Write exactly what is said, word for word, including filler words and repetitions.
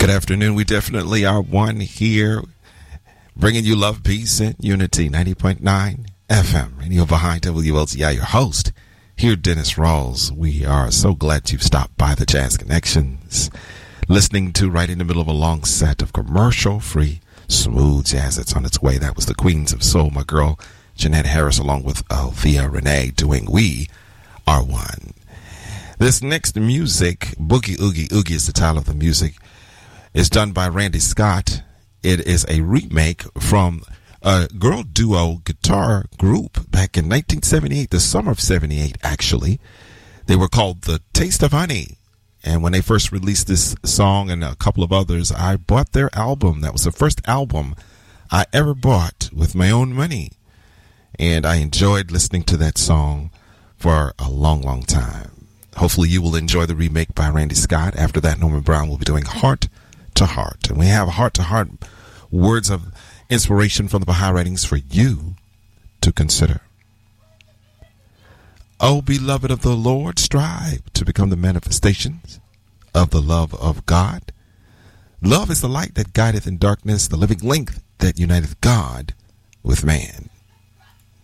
Good afternoon. We definitely are one here, bringing you love, peace, and unity. ninety point nine F M, radio behind W L T I, your host here, Dennis Rawls. We are so glad you've stopped by the Jazz Connections, listening to right in the middle of a long set of commercial-free smooth jazz that's on its way. That was the Queens of Soul, my girl Jeanette Harris, along with Althea Renee, doing We Are One. This next music, Boogie Oogie Oogie is the title of the music, is done by Randy Scott. It is a remake from a girl duo guitar group back in nineteen seventy-eight, the summer of seventy-eight, actually. They were called The Taste of Honey. And when they first released this song and a couple of others, I bought their album. That was the first album I ever bought with my own money. And I enjoyed listening to that song for a long, long time. Hopefully you will enjoy the remake by Randy Scott. After that, Norman Brown will be doing Heart to Heart. And we have Heart to Heart words of inspiration from the Baha'i writings for you to consider. O beloved of the Lord, strive to become the manifestations of the love of God. Love is the light that guideth in darkness, the living link that uniteth God with man.